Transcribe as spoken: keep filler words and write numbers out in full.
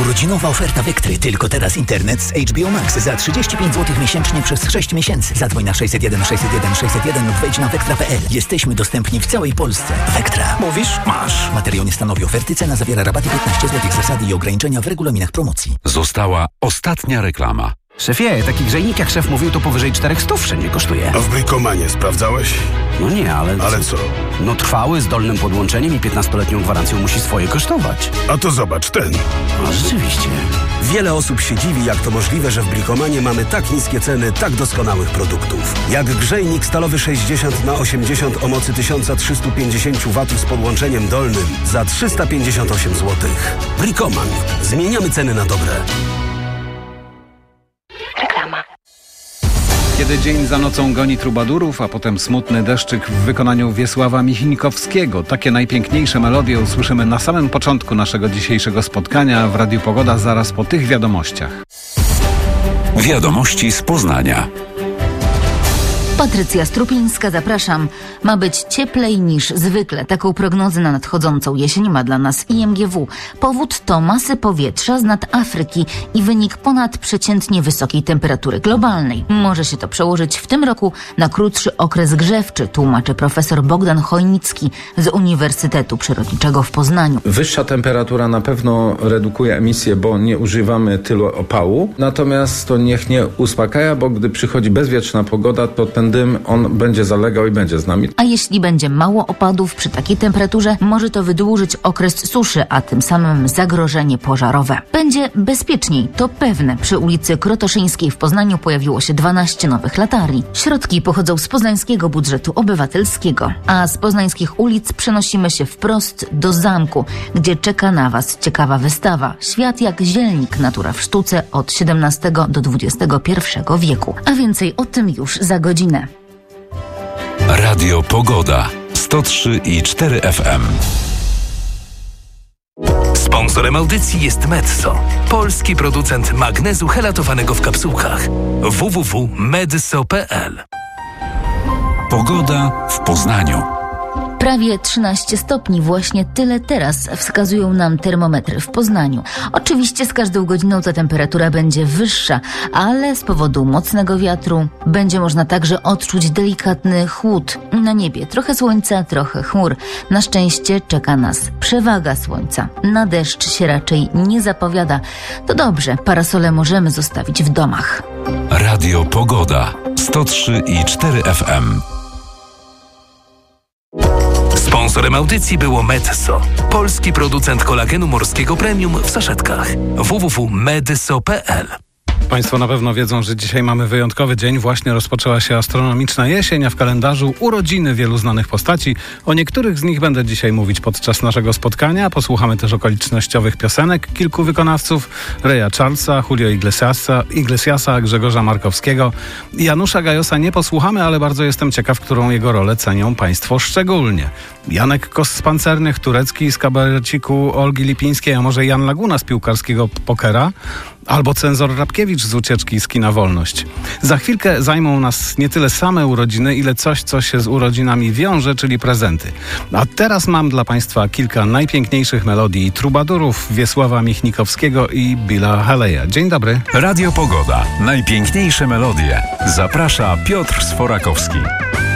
Urodzinowa oferta Vectry. Tylko teraz internet z H B O Max za trzydzieści pięć złotych miesięcznie przez sześć miesięcy. Zadzwoń na sześćset jeden sześćset jeden sześćset jeden lub wejdź na vectra kropka p l. Jesteśmy dostępni w całej Polsce. Vectra. Mówisz? Masz. Materiał nie stanowi oferty. Cena zawiera rabaty piętnaście złotych. Zasady i ograniczenia w regulaminach promocji. Została ostatnia reklama. Szefie, taki grzejnik jak szef mówił, to powyżej czterech stów wszędzie kosztuje. A w Brikomanie sprawdzałeś? No nie, ale... Ale co? No trwały, z dolnym podłączeniem i piętnastoletnią gwarancją musi swoje kosztować. A to zobacz, ten. A rzeczywiście. Wiele osób się dziwi, jak to możliwe, że w Brikomanie mamy tak niskie ceny tak doskonałych produktów. Jak grzejnik stalowy sześćdziesiąt na osiemdziesiąt o mocy tysiąc trzysta pięćdziesiąt watów z podłączeniem dolnym za trzysta pięćdziesiąt osiem złotych. Brikoman. Zmieniamy ceny na dobre. Kiedy dzień za nocą goni trubadurów, a potem smutny deszczyk w wykonaniu Wiesława Michnikowskiego. Takie najpiękniejsze melodie usłyszymy na samym początku naszego dzisiejszego spotkania w Radiu Pogoda, zaraz po tych wiadomościach. Wiadomości z Poznania. Patrycja Strupińska, zapraszam. Ma być cieplej niż zwykle. Taką prognozę na nadchodzącą jesień ma dla nas I M G W. Powód to masy powietrza z nad Afryki i wynik ponadprzeciętnie wysokiej temperatury globalnej. Może się to przełożyć w tym roku na krótszy okres grzewczy, tłumaczy profesor Bogdan Chojnicki z Uniwersytetu Przyrodniczego w Poznaniu. Wyższa temperatura na pewno redukuje emisję, bo nie używamy tylu opału. Natomiast to niech nie uspokaja, bo gdy przychodzi bezwietrzna pogoda, to ten dym, on będzie zalegał i będzie z nami. A jeśli będzie mało opadów przy takiej temperaturze, może to wydłużyć okres suszy, a tym samym zagrożenie pożarowe. Będzie bezpieczniej, to pewne. Przy ulicy Krotoszyńskiej w Poznaniu pojawiło się dwanaście nowych latarni. Środki pochodzą z poznańskiego budżetu obywatelskiego. A z poznańskich ulic przenosimy się wprost do zamku, gdzie czeka na Was ciekawa wystawa. Świat jak zielnik, natura w sztuce od siedemnastego do dwudziestego pierwszego wieku. A więcej o tym już za godzinę. Radio Pogoda sto trzy i cztery F M. Sponsorem audycji jest Metso, polski producent magnezu helatowanego w kapsułkach. w w w kropka medso kropka p l. Pogoda w Poznaniu. Prawie trzynaście stopni, właśnie tyle teraz wskazują nam termometry w Poznaniu. Oczywiście z każdą godziną ta temperatura będzie wyższa, ale z powodu mocnego wiatru będzie można także odczuć delikatny chłód. Na niebie trochę słońca, trochę chmur. Na szczęście czeka nas przewaga słońca. Na deszcz się raczej nie zapowiada. To dobrze, parasole możemy zostawić w domach. Radio Pogoda sto trzy i cztery F M. Sponsorem audycji było Metso, polski producent kolagenu morskiego premium w saszetkach. w w w kropka medso kropka p l. Państwo na pewno wiedzą, że dzisiaj mamy wyjątkowy dzień. Właśnie rozpoczęła się astronomiczna jesień, a w kalendarzu urodziny wielu znanych postaci. O niektórych z nich będę dzisiaj mówić podczas naszego spotkania. Posłuchamy też okolicznościowych piosenek kilku wykonawców. Raya Charlesa, Julio Iglesiasa, Iglesiasa, Grzegorza Markowskiego. Janusza Gajosa nie posłuchamy, ale bardzo jestem ciekaw, którą jego rolę cenią Państwo szczególnie. Janek Kos z Pancernych, Turecki z kabareciku Olgi Lipińskiej, a może Jan Laguna z piłkarskiego pokera? Albo cenzor Rabkiewicz z ucieczki z kina Wolność. Za chwilkę zajmą nas nie tyle same urodziny, ile coś, co się z urodzinami wiąże, czyli prezenty. A teraz mam dla Państwa kilka najpiękniejszych melodii trubadurów Wiesława Michnikowskiego i Billa Haleya. Dzień dobry. Radio Pogoda. Najpiękniejsze melodie. Zaprasza Piotr Sforakowski.